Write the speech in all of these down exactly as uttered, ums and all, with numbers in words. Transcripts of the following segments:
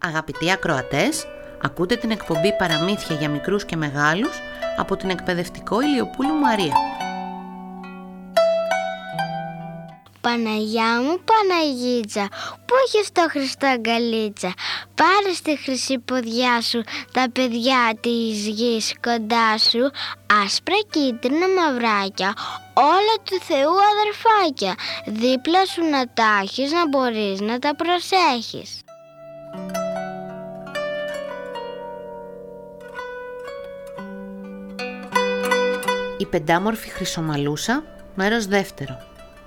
Αγαπητοί ακροατές, ακούτε την εκπομπή Παραμύθια για μικρούς και μεγάλους από την εκπαιδευτικό Ηλιοπούλου Μαρία. Παναγιά μου Παναγίτσα, πού έχεις το Χριστό αγκαλίτσα? Πάρε στη χρυσή ποδιά σου τα παιδιά της γης κοντά σου, άσπρα κίτρινα μαυράκια, όλα του Θεού αδερφάκια, δίπλα σου να τα έχεις, να μπορείς να τα προσέχεις. Η πεντάμορφη χρυσομαλούσα, μέρος δεύτερο.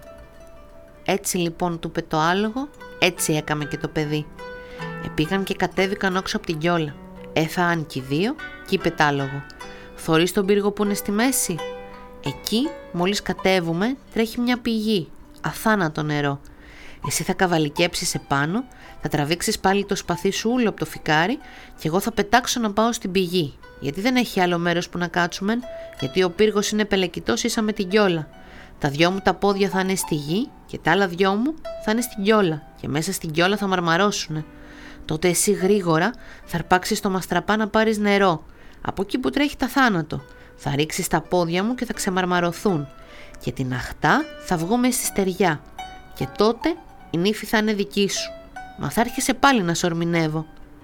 Έτσι λοιπόν του είπε το άλογο, έτσι έκαμε και το παιδί. Επήγαν και κατέβηκαν όξω από την κιόλα. Έφαγαν κι οι δύο κι είπε τ' άλογο: θωρείς τον πύργο που είναι στη μέση? Εκεί μόλις κατέβουμε τρέχει μια πηγή, αθάνατο νερό. Εσύ θα καβαλικέψεις επάνω, θα τραβήξεις πάλι το σπαθί σου ούλο από το φικάρι και εγώ θα πετάξω να πάω στην πηγή. Γιατί δεν έχει άλλο μέρος που να κάτσουμε, γιατί ο πύργος είναι πελεκητός ίσα με την κιόλα. Τα δυο μου τα πόδια θα είναι στη γη και τα άλλα δυο μου θα είναι στην κιόλα και μέσα στην κιόλα θα μαρμαρώσουνε. Τότε εσύ γρήγορα θα αρπάξεις το μαστραπά να πάρεις νερό. Από εκεί που τρέχει τα θάνατο. Θα ρίξεις τα πόδια μου και θα ξεμαρμαρωθούν. Και την αχτά θα βγούμε στη στεριά. Και τότε η νύφη θα είναι δική σου. Μα θα έρχεσαι πάλι να σορμινεύω.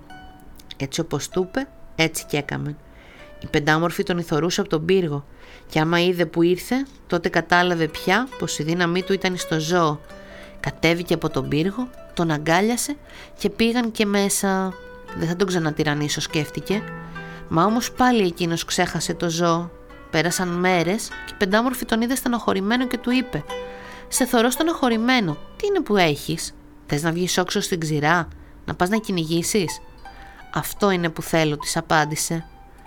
Έτσι όπως του είπε, έτσι κι έκαμε. Η πεντάμορφη τον ηθωρούσε από τον πύργο και άμα είδε που ήρθε, τότε κατάλαβε πια πως η δύναμή του ήταν στο ζώο. Κατέβηκε από τον πύργο, τον αγκάλιασε και πήγαν και μέσα. Δεν θα τον ξανατυραννίσω, σκέφτηκε. Μα όμως πάλι εκείνος ξέχασε το ζώο. Πέρασαν μέρες και η πεντάμορφη τον είδε στενοχωρημένο και του είπε: σε θωρώ στενοχωρημένο, τι είναι που έχεις? Θες να βγεις όξω στην ξηρά, να πας να κυνηγήσεις? Αυτό είναι που θέλω, της απάντησε.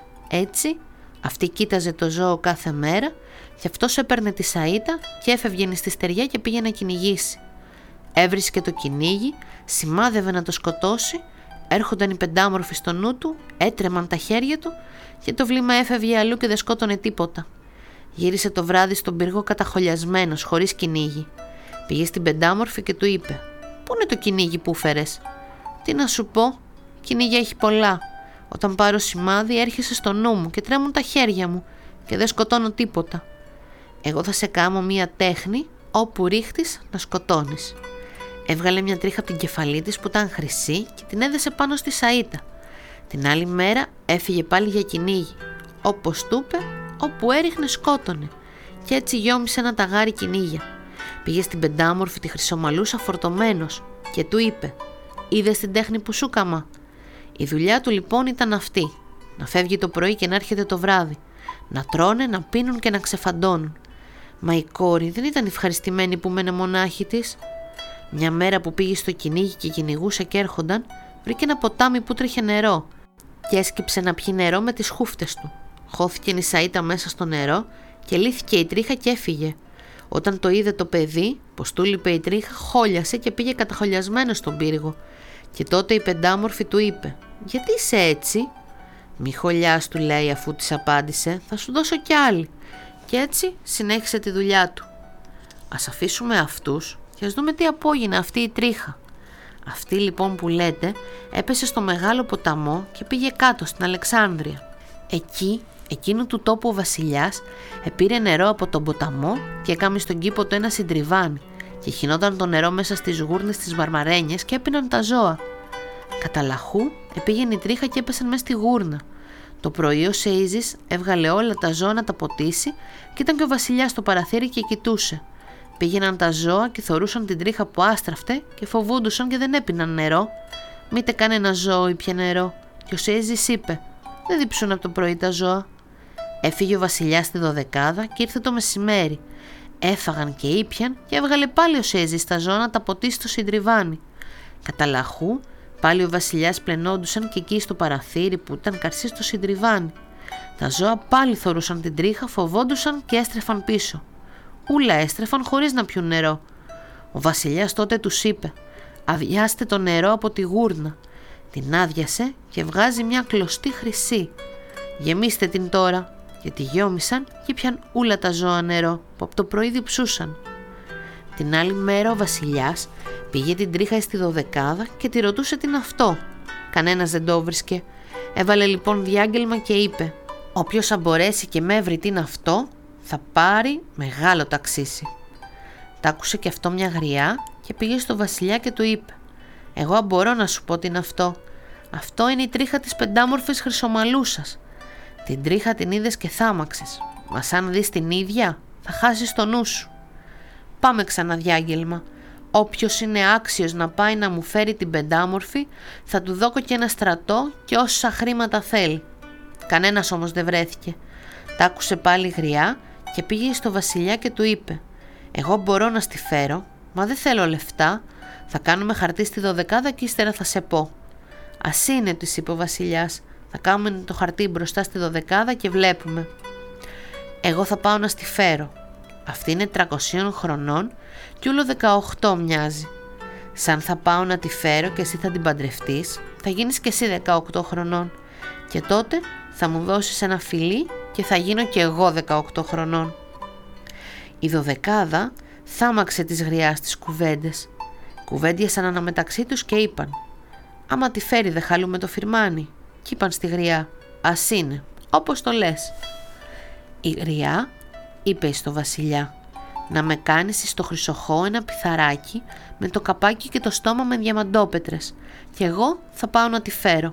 Έτσι αυτή κοίταζε το ζώο κάθε μέρα και αυτός έπαιρνε τη σαΐτα και έφευγε στη στεριά και πήγε να κυνηγήσει. Έβρισκε το κυνήγι, σημάδευε να το σκοτώσει, έρχονταν οι πεντάμορφοι στο νου του, έτρεμαν τα χέρια του και το βλήμα έφευγε αλλού και δεν σκότωνε τίποτα. Γύρισε το βράδυ στον πύργο καταχολιασμένος, χωρίς κυνήγι. Πήγε στην πεντάμορφη και του είπε: πού είναι το κυνήγι που φέρες? Τι να σου πω, κυνήγια έχει πολλά. Όταν πάρω σημάδι έρχεσαι στο νου μου και τρέμουν τα χέρια μου και δεν σκοτώνω τίποτα. Εγώ θα σε κάμω μία τέχνη όπου ρίχτεις να σκοτώνεις. Έβγαλε μια τρίχα από την κεφαλή της που ήταν χρυσή και την έδεσε πάνω στη σαΐτα. Την άλλη μέρα έφυγε πάλι για κυνήγι. Όπως του είπε, όπου έριχνε σκότωνε. Και έτσι γιόμισε ένα ταγάρι κυνήγια. Πήγε στην πεντάμορφη τη χρυσομαλούσα φορτωμένος και του είπε: είδες την τέχνη που σου κάμα? Η δουλειά του λοιπόν ήταν αυτή: να φεύγει το πρωί και να έρχεται το βράδυ, να τρώνε, να πίνουν και να ξεφαντώνουν. Μα η κόρη δεν ήταν ευχαριστημένη που μένε μονάχη της. Μια μέρα που πήγε στο κυνήγι και κυνηγούσε και έρχονταν, βρήκε ένα ποτάμι που τρέχε νερό και έσκυψε να πιει νερό με τις χούφτες του. Χώθηκε η σαΐτα μέσα στο νερό και λύθηκε η τρίχα και έφυγε. Όταν το είδε το παιδί πως του λείπε η τρίχα, χόλιασε και πήγε καταχολιασμένο στον πύργο. Και τότε η πεντάμορφη του είπε: γιατί είσαι έτσι? Μη χολιάς, του λέει, αφού της απάντησε, θα σου δώσω κι άλλη. Και έτσι συνέχισε τη δουλειά του. Ας αφήσουμε αυτούς και ας δούμε τι απόγινε αυτή η τρίχα. Αυτή λοιπόν που λέτε έπεσε στο μεγάλο ποταμό και πήγε κάτω στην Αλεξάνδρεια. Εκεί, εκείνου του τόπου ο βασιλιάς επήρε νερό από τον ποταμό και έκαμε στον κήπο του ένα συντριβάνι και χυνόταν το νερό μέσα στις γούρνες της Μαρμαρένιας και έπιναν τα ζώα. Κατά λαχού επήγαινε η τρίχα και έπεσαν μέσα στη γούρνα. Το πρωί ο Σέιζης έβγαλε όλα τα ζώα να τα ποτίσει και ήταν και ο βασιλιάς στο παραθύρι και κοιτούσε. Πήγαιναν τα ζώα και θωρούσαν την τρίχα που άστραφτε και φοβούντουσαν και δεν έπιναν νερό. Μήτε κανένα ζώο ήπια νερό. Και ο Σέιζης είπε: δεν διψούν από το πρωί τα ζώα. Έφυγε ο βασιλιάς στη δωδεκάδα και ήρθε το μεσημέρι. Έφαγαν και ήπιαν και έβγαλε πάλι ο Σέιζης τα ζώα να τα ποτίσει στο συντριβάνι. Κατά λαχού πάλι ο βασιλιάς πλενόντουσαν και εκεί στο παραθύρι που ήταν καρσί στο συντριβάνι. Τα ζώα πάλι θωρούσαν την τρίχα, φοβόντουσαν και έστρεφαν πίσω. Ούλα έστρεφαν χωρίς να πιούν νερό. Ο βασιλιάς τότε τους είπε: αδειάστε το νερό από τη γούρνα. Την άδειασε και βγάζει μια κλωστή χρυσή. Γεμίστε την τώρα. Και τη γιόμισαν και πιαν ούλα τα ζώα νερό που από το πρωί διψούσαν. Την άλλη μέρα ο βασιλιάς πήγε την τρίχα στη δωδεκάδα και τη ρωτούσε την αυτό. κανένας δεν το βρίσκε. Έβαλε λοιπόν διάγγελμα και είπε: «Όποιος αμπορέσει και με βρει τι είναι αυτό, θα πάρει μεγάλο ταξίσι». Τ' άκουσε και αυτό μια γριά και πήγε στο βασιλιά και του είπε: «Εγώ μπορώ να σου πω τι είναι αυτό. Αυτό είναι η τρίχα της πεντάμορφης Χρυσομαλούσας. Την τρίχα την είδες και θάμαξες, μα σαν δεις την ίδια θα χάσεις το νου σου. Πάμε ξανά διάγγελμα. Όποιος είναι άξιος να πάει να μου φέρει την πεντάμορφη, θα του δώκω και ένα στρατό και όσα χρήματα θέλει». Κανένας όμως δεν βρέθηκε. Τ' άκουσε πάλι γριά και πήγε στο βασιλιά και του είπε: «Εγώ μπορώ να στη φέρω, μα δεν θέλω λεφτά. Θα κάνουμε χαρτί στη δωδεκάδα και ύστερα θα σε πω». «Ας είναι», της είπε ο βασιλιάς, «θα κάνουμε το χαρτί μπροστά στη δωδεκάδα και βλέπουμε». «Εγώ θα πάω να στη φέρω. Αυτή είναι τριακοσίων χρονών κι ούλο δεκαοκτώ μοιάζει. Σαν θα πάω να τη φέρω και εσύ θα την παντρευτείς, θα γίνεις και εσύ δεκαοκτώ χρονών και τότε θα μου δώσεις ένα φιλί και θα γίνω και εγώ δεκαοκτώ χρονών». Η δωδεκάδα θάμαξε της γριάς τις κουβέντες. Κουβέντιασαν αναμεταξύ τους και είπαν: «Άμα τη φέρει δε χαλούμε το φυρμάνι». Κι είπαν στη γριά: «Ας είναι, όπως το λες». Η γριά είπε στο βασιλιά: «Να με κάνεις στο χρυσοχώ ένα πιθαράκι με το καπάκι και το στόμα με διαμαντόπετρες και εγώ θα πάω να τη φέρω».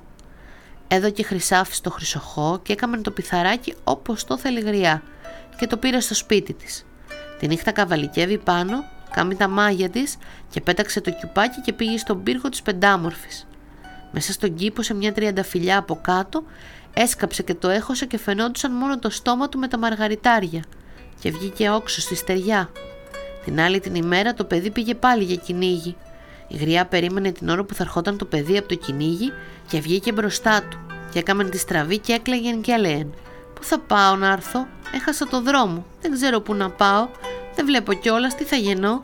Έδωκε χρυσάφι στο χρυσοχώ και έκαμε το πιθαράκι όπως το θέλει η γριά και το πήρε στο σπίτι της. Τη νύχτα καβαλικεύει πάνω, κάμει τα μάγια της και πέταξε το κιουπάκι και πήγε στον πύργο της πεντάμορφης. Μέσα στον κήπο, σε μια τριανταφυλιά από κάτω, έσκαψε και το έχωσε και φαινόντουσαν μόνο το στόμα του με τα μαργαριτάρια και βγήκε όξω στη στεριά. Την άλλη την ημέρα το παιδί πήγε πάλι για κυνήγι. Η γριά περίμενε την ώρα που θα ερχόταν το παιδί από το κυνήγι και βγήκε μπροστά του και έκαμεν τη στραβή και έκλαιγεν και έλεγεν: «Πού θα πάω να έρθω, έχασα το δρόμο, δεν ξέρω πού να πάω, δεν βλέπω κιόλας, τι θα γεννώ».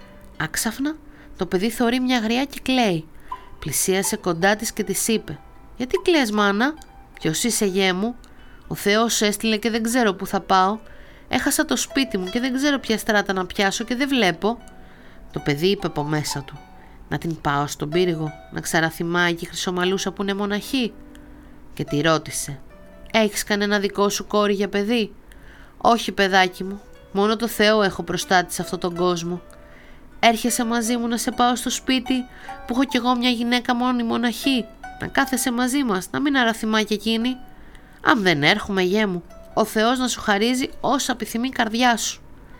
Άξαφνα το παιδί θωρεί μια γριά και κλαίει. Πλησίασε κοντά της και της είπε: «Γιατί κλαις, μάνα? Ποιος είσαι, γιέ μου? Ο Θεός έστειλε και δεν ξέρω πού θα πάω. Έχασα το σπίτι μου και δεν ξέρω ποια στράτα να πιάσω και δεν βλέπω». Το παιδί είπε από μέσα του: «Να την πάω στον πύργο, να ξαραθυμάει και η Χρυσομαλούσα που είναι μοναχή». Και τη ρώτησε: «Έχεις κανένα δικό σου κόρη για παιδί?» «Όχι, παιδάκι μου, μόνο το Θεό έχω προστάτη σε αυτόν τον κόσμο. Έρχεσαι μαζί μου να σε πάω στο σπίτι που έχω κι εγώ μια γυναίκα μόνη μοναχή, να κάθεσαι μαζί μας, να μην αραθυμάει κι εκείνη? Αν δεν έρχομαι, γιέ μου, ο Θεός να σου χαρίζει όσα επιθυμεί η καρδιά σου».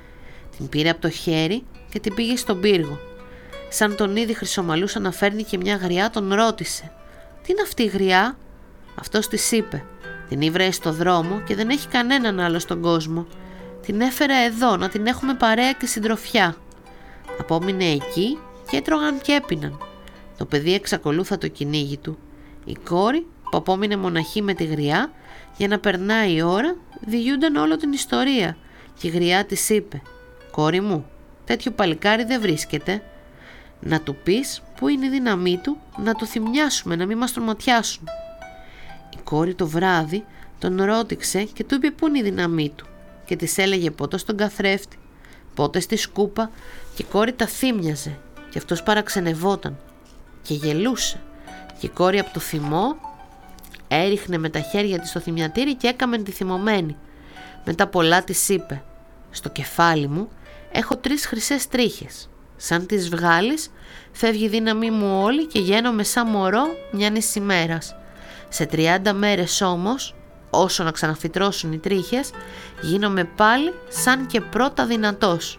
Την πήρε από το χέρι και την πήγε στον πύργο. Σαν τον είδη Χρυσομαλούσα να φέρνει και μια γριά, τον ρώτησε: «Τι είναι αυτή η γριά?» Αυτός της είπε: «Την ήβρεε στο δρόμο και δεν έχει κανέναν άλλο στον κόσμο. Την έφερα εδώ να την έχουμε παρέα και συντροφιά». Απόμεινε εκεί και έτρωγαν και έπιναν. Το παιδί εξακολούθα το κυνήγι του. Η κόρη που απόμεινε μοναχή με τη γριά, για να περνάει η ώρα, διηγούνταν όλο την ιστορία και η γριά της είπε: «Κόρη μου, τέτοιο παλικάρι δεν βρίσκεται. Να του πεις που είναι η δύναμή του, να το θυμιάσουμε, να μην μας τον ματιάσουν». Η κόρη το βράδυ τον ρώτηξε και του είπε πού είναι η δύναμή του και της έλεγε πότε στον καθρέφτη, πότε στη σκούπα, και η κόρη τα θύμιαζε και αυτός παραξενευόταν και γελούσε και η κόρη από το θυμό έριχνε με τα χέρια της στο θυμιατήρι και έκαμεν τη θυμωμένη. Μετά πολλά της είπε: «Στο κεφάλι μου έχω τρεις χρυσές τρίχες. Σαν τις βγάλεις φεύγει η δύναμή μου όλη και γίνομαι σαν μωρό μιανής ημέρας. Σε τριάντα μέρες όμως, όσο να ξαναφυτρώσουν οι τρίχες, γίνομαι πάλι σαν και πρώτα δυνατός».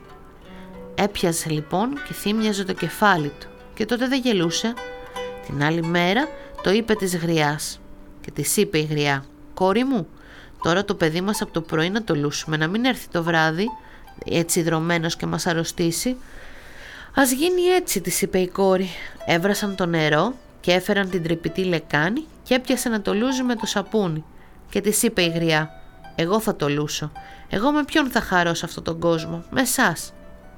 Έπιασε λοιπόν και θύμιαζε το κεφάλι του και τότε δεν γελούσε. Την άλλη μέρα το είπε της γριάς και της είπε η γριά: «Κόρη μου, τώρα το παιδί μας από το πρωί να το λούσουμε, να μην έρθει το βράδυ έτσι δρομένος και μας αρρωστήσει». «Ας γίνει έτσι», της είπε η κόρη. Έβρασαν το νερό και έφεραν την τρυπητή λεκάνη και έπιασε να το λούζει με το σαπούνι και της είπε η γριά: «Εγώ θα το λούσω. Εγώ με ποιον θα χαρώ σε αυτόν τον κόσμο? Με εσάς».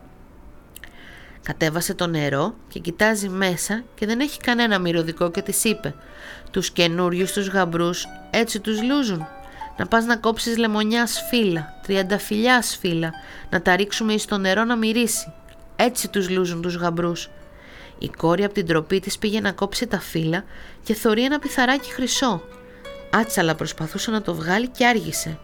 Κατέβασε το νερό και κοιτάζει μέσα και δεν έχει κανένα μυρωδικό και της είπε: «Τους καινούριους τους γαμπρούς έτσι τους λούζουν. Να πας να κόψεις λεμονιάς φύλλα, τριανταφυλλιάς φύλλα, να τα ρίξουμε εις το νερό να μυρίσει. Έτσι τους λούζουν τους γαμπρούς». Η κόρη από την τροπή της πήγε να κόψει τα φύλλα και θωρεί ένα πιθαράκι χρυσό. Άτσαλα προσπαθούσε να το βγάλει και άργησε.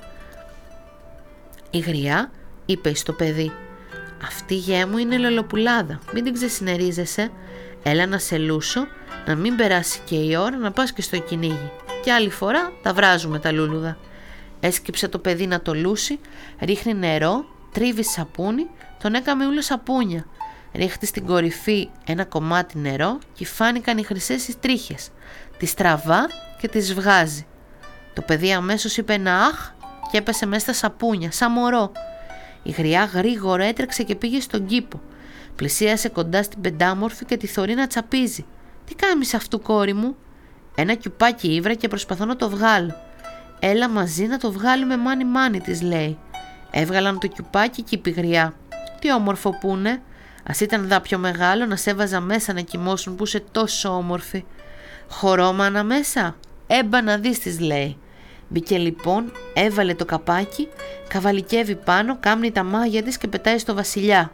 Η γριά είπε στο παιδί: «Αυτή γέ μου είναι λελοπουλάδα, μην την ξεσυνερίζεσαι. Έλα να σε λούσω, να μην περάσει και η ώρα να πας και στο κυνήγι. Και άλλη φορά τα βράζουμε τα λούλουδα». Έσκυψε το παιδί να το λούσει, ρίχνει νερό, τρίβει σαπούνι, τον έκαμε ούλο σαπούνια. Ρίχτη στην κορυφή ένα κομμάτι νερό και φάνηκαν οι χρυσές οι τρίχες. Τις τραβά και τις βγάζει. Το παιδί αμέσως είπε ένα αχ και έπεσε μέσα στα σαπούνια, σαν μωρό. Η γριά γρήγορα έτρεξε και πήγε στον κήπο. Πλησίασε κοντά στην πεντάμορφη και τη θωρεί να τσαπίζει. «Τι κάνεις αυτού, κόρη μου?» «Ένα κιουπάκι ήβρα και προσπαθώ να το βγάλω». «Έλα μαζί να το βγάλουμε μάνι μάνι», της λέει. Έβγαλαν το κιουπάκι και είπε η γριά: «Τι όμορφο που είναι. Ας ήταν δα πιο μεγάλο να σε έβαζα μέσα να κοιμώσουν που είσαι τόσο όμορφη». «Χορόμανα μέσα?» «Έμπα να δεις», της λέει. Μπήκε λοιπόν, έβαλε το καπάκι, καβαλικεύει πάνω, κάμνει τα μάγια της και πετάει στο βασιλιά.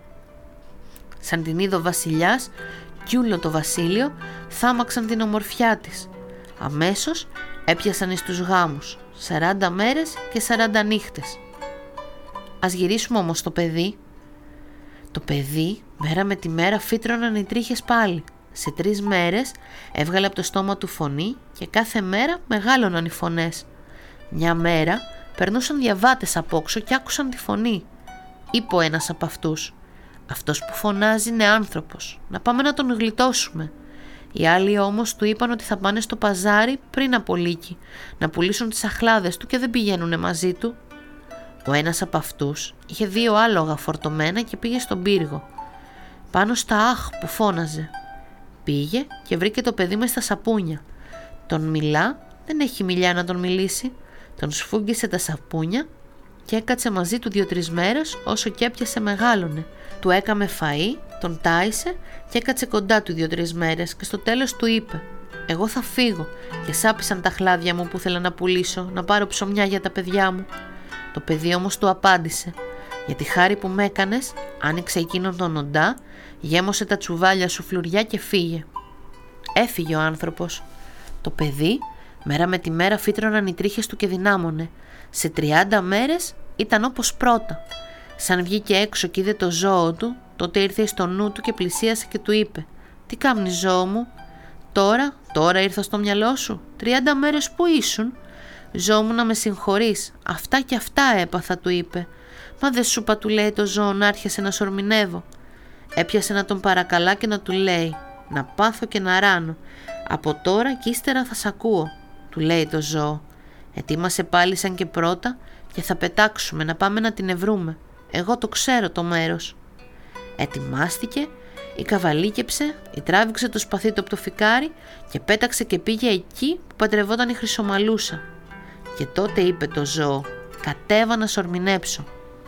Σαν την είδε ο βασιλιάς κι ούλο το βασίλειο θάμαξαν την ομορφιά της. Αμέσως έπιασαν εις τους γάμους, σαράντα μέρες και σαράντα νύχτες. Ας γυρίσουμε όμως στο παιδί. Το παιδί μέρα με τη μέρα φύτρωναν οι τρίχες πάλι. Σε τρεις μέρες έβγαλε από το στόμα του φωνή και κάθε μέρα μεγάλωναν οι φωνές. Μια μέρα περνούσαν διαβάτες απόξω και άκουσαν τη φωνή. Είπε ο ένας από αυτούς: «Αυτός που φωνάζει είναι άνθρωπος, να πάμε να τον γλιτώσουμε». Οι άλλοι όμως του είπαν ότι θα πάνε στο παζάρι πριν από λύκη, να πουλήσουν τις αχλάδες του και δεν πηγαίνουνε μαζί του. Ο ένας από αυτούς είχε δύο άλογα φορτωμένα και πήγε στον πύργο. Πάνω στα αχ που φώναζε. Πήγε και βρήκε το παιδί μες στα σαπούνια. Τον μιλά, δεν έχει μιλιά να τον μιλήσει. Τον σφούγγισε τα σαπούνια και έκατσε μαζί του δύο-τρεις μέρες όσο κι έπιασε μεγάλωνε. Του έκαμε φαΐ, τον τάισε και έκατσε κοντά του δύο-τρεις μέρες και στο τέλος του είπε: «Εγώ θα φύγω και σάπισαν τα χλάδια μου που ήθελα να πουλήσω, να πάρω ψωμιά για τα παιδιά μου». Το παιδί όμως του απάντησε: «Για τη χάρη που μ' έκανες, άνοιξε εκείνον τον οντά, γέμωσε τα τσουβάλια σου φλουριά και φύγε». Έφυγε ο άνθρωπος. Το παιδί μέρα με τη μέρα φύτρωναν οι τρίχες του και δυνάμωνε. Σε τριάντα μέρες ήταν όπως πρώτα. Σαν βγήκε έξω και είδε το ζώο του, τότε ήρθε στο νου του και πλησίασε και του είπε: «Τι κάμνεις, ζώο μου?» «Τώρα, τώρα ήρθα στο μυαλό σου. Τριάντα μέρες που ήσουν?» «Ζώο μου, να με συγχωρείς, αυτά και αυτά έπαθα», του είπε. «Μα δεν σου είπα», του λέει το ζώο, «να άρχισε να σορμινεύω». Έπιασε να τον παρακαλά και να του λέει: «Να πάθω και να ράνω. Από τώρα και ύστερα θα σ' ακούω», του λέει το ζώο. «Ετοίμασε πάλι σαν και πρώτα και θα πετάξουμε να πάμε να την ευρούμε. Εγώ το ξέρω το μέρος». Ετοιμάστηκε, η καβαλίκεψε, η τράβηξε το σπαθί του από το φικάρι και πέταξε και πήγε εκεί που παντρευόταν η Χρυσομαλούσα. Και τότε είπε το ζώο: «Κατέβα να σορμινέψω».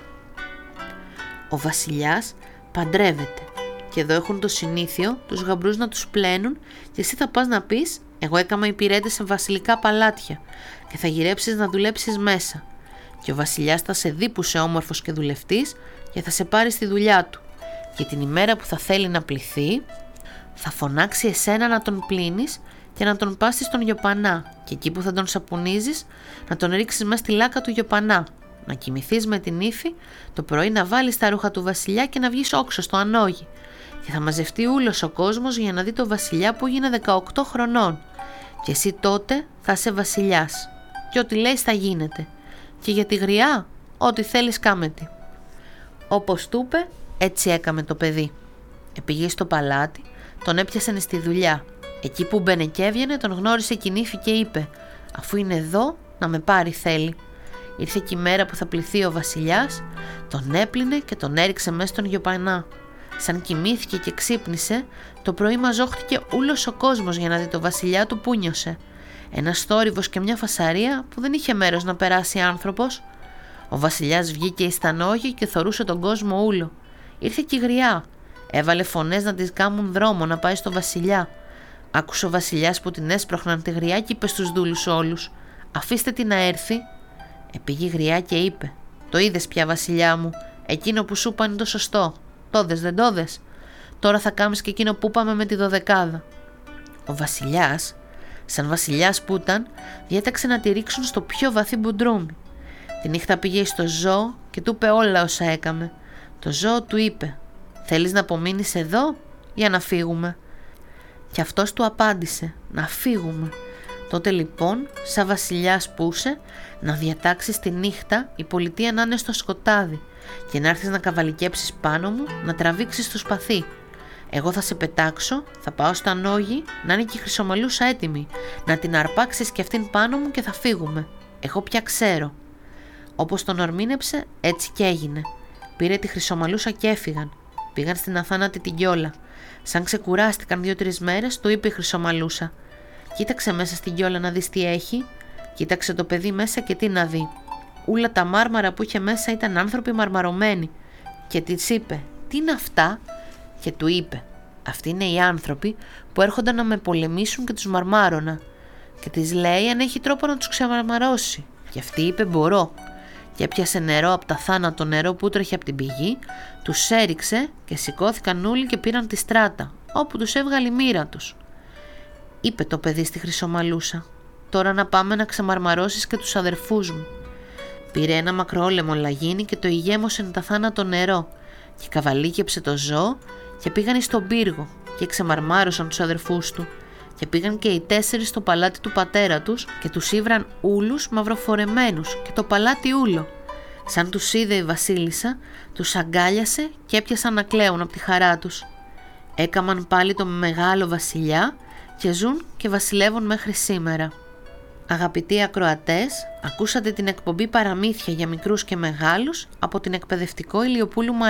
Ο βασιλιάς παντρεύεται και εδώ έχουν το συνήθειο τους γαμπρούς να τους πλένουν και εσύ θα πας να πεις: «Εγώ έκαμα υπηρέτες σε βασιλικά παλάτια» και θα γυρέψεις να δουλέψεις μέσα. Και ο βασιλιάς θα σε δει που είσαι όμορφος και δουλευτής και θα σε πάρει στη δουλειά του. Και την ημέρα που θα θέλει να πληθεί, θα φωνάξει εσένα να τον πλύνεις και να τον πάσεις στον γιοπανά. Και εκεί που θα τον σαπουνίζεις, να τον ρίξεις μέσα στη λάκα του γιοπανά. Να κοιμηθείς με την ύφη, το πρωί να βάλεις τα ρούχα του βασιλιά και να βγεις όξω στο ανόγι. Και θα μαζευτεί ούλος ο κόσμος για να δει το βασιλιά που έγινε δεκαοκτώ χρονών. Και εσύ τότε θα είσαι βασιλιάς. Και ό,τι λες θα γίνεται. Και για τη γριά, ό,τι θέλεις κάμετη. Όπως του είπε, έτσι έκαμε το παιδί. Επήγε στο παλάτι, τον έπιασαν στη δουλειά. Εκεί που μπαίνε και έβγαινε, τον γνώρισε η νύφη και είπε: «Αφού είναι εδώ, να με πάρει θέλει». Ήρθε και η μέρα που θα πληθεί ο βασιλιάς, τον έπλυνε και τον έριξε μέσα στον γιοπανά. Σαν κοιμήθηκε και ξύπνησε, το πρωί μαζόχτηκε ούλος ο κόσμος για να δει το βασιλιά του που νιώσε. Ένας θόρυβος και μια φασαρία που δεν είχε μέρος να περάσει άνθρωπος. Ο βασιλιάς βγήκε εις τα νόγια και θωρούσε τον κόσμο ούλο. Ήρθε και η γριά. Έβαλε φωνές να της κάμουν δρόμο να πάει στο βασιλιά. Άκουσε ο βασιλιάς που την έσπροχναν τη γριά και είπε στους δούλους όλους: «Αφήστε την να έρθει». Επήγε η γριά και είπε: «Το είδες πια, βασιλιά μου, εκείνο που σου είπα είναι το σωστό. Το δες, δεν το δες?» τώρα θα κάμεις και εκείνο που είπαμε με τη δωδεκάδα». Ο βασιλιάς, σαν βασιλιάς που ήταν, διέταξε να τη ρίξουν στο πιο βαθύ μπουντρούμι. Τη νύχτα πήγε στο ζώο και του είπε όλα όσα έκαμε. Το ζώο του είπε: «Θέλεις να απομείνεις εδώ για να φύγουμε?» Και αυτός του απάντησε: «Να φύγουμε». Τότε λοιπόν, σαν βασιλιάς που είσαι, να διατάξεις τη νύχτα η πολιτεία να είναι στο σκοτάδι και να έρθεις να καβαλικέψεις πάνω μου, να τραβήξεις το σπαθί. Εγώ θα σε πετάξω, θα πάω στα Νόγι, να είναι και η Χρυσομαλούσα έτοιμη, να την αρπάξεις και αυτήν πάνω μου και θα φύγουμε. Εγώ πια ξέρω». Όπως τον ορμήνεψε, έτσι και έγινε. Πήρε τη Χρυσομαλούσα και έφυγαν. Πήγαν στην αθάνατη την Κιόλα. Σαν ξεκουράστηκαν δύο-τρεις μέρες, του είπε η Χρυσομαλούσα: «Κοίταξε μέσα στην Κιόλα να δεις τι έχει». Κοίταξε το παιδί μέσα και τι να δει. Ούλα τα μάρμαρα που είχε μέσα ήταν άνθρωποι μαρμαρωμένοι. Και της είπε: «Τι είναι αυτά?» Και του είπε: «Αυτοί είναι οι άνθρωποι που έρχονταν να με πολεμήσουν και τους μαρμάρωνα». Και της λέει αν έχει τρόπο να τους ξεμαρμαρώσει. Και αυτή είπε: «Μπορώ». Και έπιασε νερό από τα θάνατο νερό που τρέχει από την πηγή, τους έριξε και σηκώθηκαν όλοι και πήραν τη στράτα, όπου τους έβγαλε η μοίρα τους. Είπε το παιδί στη Χρυσομαλούσα: «Τώρα να πάμε να ξεμαρμαρώσεις και τους αδερφούς μου». Πήρε ένα μακρόλεμο λαγίνι και το ηγέμωσε τα θάνατο νερό και καβαλίκεψε το ζώο και πήγαν στον πύργο και ξεμαρμάρωσαν τους αδερφούς του. Και πήγαν και οι τέσσερις στο παλάτι του πατέρα τους και τους ήβραν ούλους μαυροφορεμένους και το παλάτι ούλο. Σαν τους είδε η βασίλισσα, τους αγκάλιασε και έπιασαν να κλαίουν από τη χαρά τους. Έκαμαν πάλι το μεγάλο βασιλιά και ζουν και βασιλεύουν μέχρι σήμερα. Αγαπητοί ακροατές, ακούσατε την εκπομπή Παραμύθια για μικρούς και μεγάλους από την εκπαιδευτικό Ηλιοπούλου Μαρία.